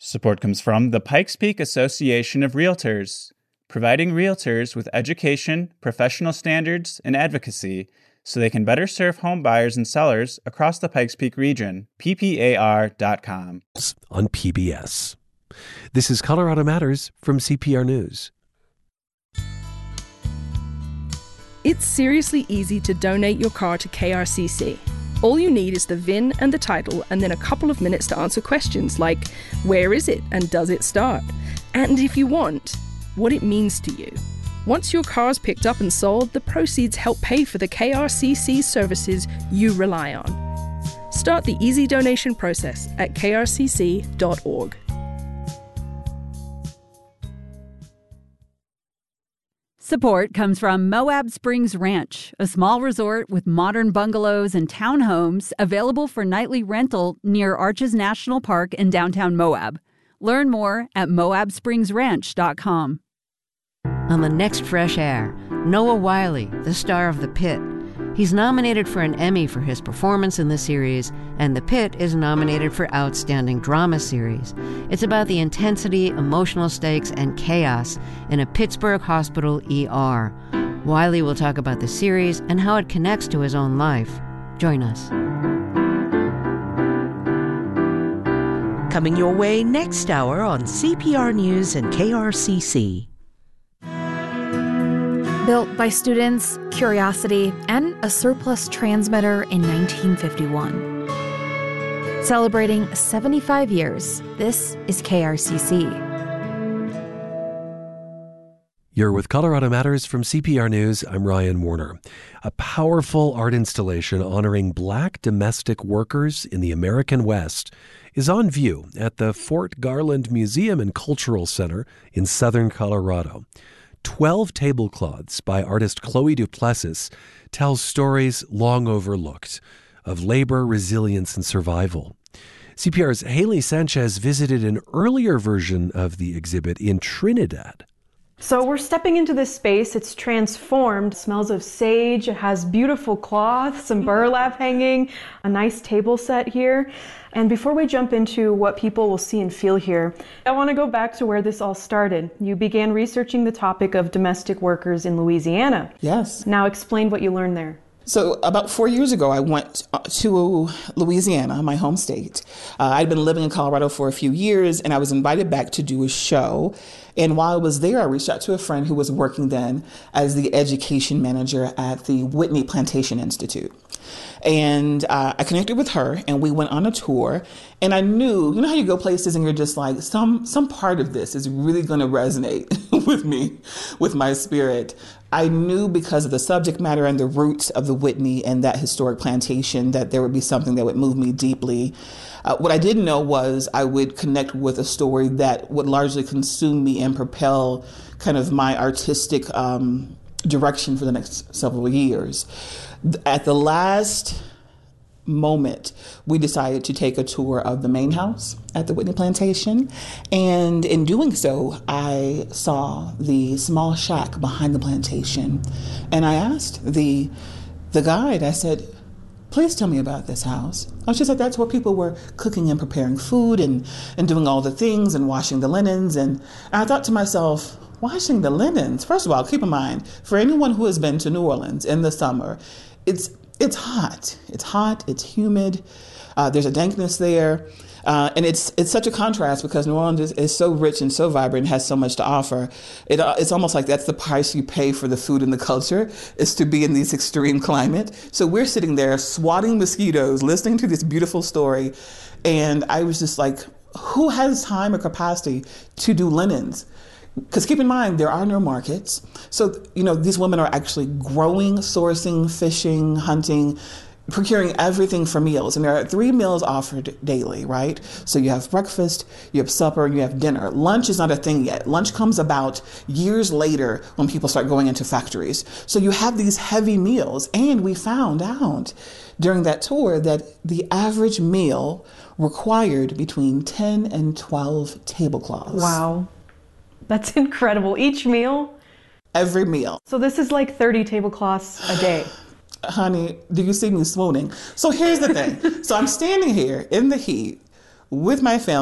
Support comes from the Pikes Peak Association of Realtors, providing realtors with education, professional standards, and advocacy so they can better serve home buyers and sellers across the Pikes Peak region. PPAR.com. On PBS. This is Colorado Matters from CPR News. It's seriously easy to donate your car to KRCC. All you need is the VIN and the title, and then a couple of minutes to answer questions like, where is it and does it start? And if you want, what it means to you. Once your car's picked up and sold, the proceeds help pay for the KRCC services you rely on. Start the easy donation process at krcc.org. Support comes from Moab Springs Ranch, a small resort with modern bungalows and townhomes available for nightly rental near Arches National Park in downtown Moab. Learn more at moabspringsranch.com. On the next Fresh Air, Noah Wyle, the star of The Pit. He's nominated for an Emmy for his performance in the series, and The Pit is nominated for Outstanding Drama Series. It's about the intensity, emotional stakes, and chaos in a Pittsburgh hospital ER. Wiley will talk about the series and how it connects to his own life. Join us. Coming your way next hour on CPR News and KRCC. Built by students, curiosity, and a surplus transmitter in 1951. Celebrating 75 years, this is KRCC. You're with Colorado Matters from CPR News. I'm Ryan Warner. A powerful art installation honoring Black domestic workers in the American West is on view at the Fort Garland Museum and Cultural Center in southern Colorado. 12 tablecloths by artist Chloe Duplessis tell stories long overlooked of labor, resilience, and survival. CPR's Haley Sanchez visited an earlier version of the exhibit in Trinidad. So we're stepping into this space. It's transformed. It smells of sage. It has beautiful cloth, some burlap hanging, a nice table set here. And before we jump into what people will see and feel here, I want to go back to where this all started. You began researching the topic of domestic workers in Louisiana. Yes. Now explain what you learned there. So about 4 years ago, I went to Louisiana, my home state. I'd been living in Colorado for a few years, and I was invited back to do a show. And while I was there, I reached out to a friend who was working then as the education manager at the Whitney Plantation Institute. And I connected with her, and we went on a tour. And I knew, you know how you go places and you're just like, some part of this is really going to resonate with me, with my spirit. I knew because of the subject matter and the roots of the Whitney and that historic plantation that there would be something that would move me deeply. What I didn't know was I would connect with a story that would largely consume me and propel kind of my artistic direction for the next several years. At the last moment, we decided to take a tour of the main house at the Whitney Plantation. And in doing so, I saw the small shack behind the plantation. And I asked the guide, I said, please tell me about this house. She said that's where people were cooking and preparing food and doing all the things and washing the linens. And I thought to myself, washing the linens? First of all, keep in mind, for anyone who has been to New Orleans in the summer, it's hot. It's hot, it's humid, there's a dankness there. And it's such a contrast because New Orleans is so rich and so vibrant and has so much to offer. It's almost like that's the price you pay for the food and the culture, is to be in these extreme climate. So we're sitting there swatting mosquitoes, listening to this beautiful story. And I was just like, who has time or capacity to do linens? Because keep in mind, there are no markets. So, these women are actually growing, sourcing, fishing, hunting, procuring everything for meals. And there are 3 meals offered daily, right? So you have breakfast, you have supper, and you have dinner. Lunch is not a thing yet. Lunch comes about years later when people start going into factories. So you have these heavy meals. And we found out during that tour that the average meal required between 10 and 12 tablecloths. Wow. That's incredible. Each meal? Every meal. So this is like 30 tablecloths a day. Honey, do you see me swooning? So here's the thing. So I'm standing here in the heat with my family.